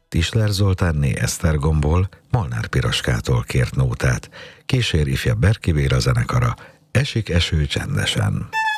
Tisler Zoltánné Esztergomból, Molnár Piroskától kért nótát. Kísér ifjabb Berki Béla zenekara, Esik eső csendesen.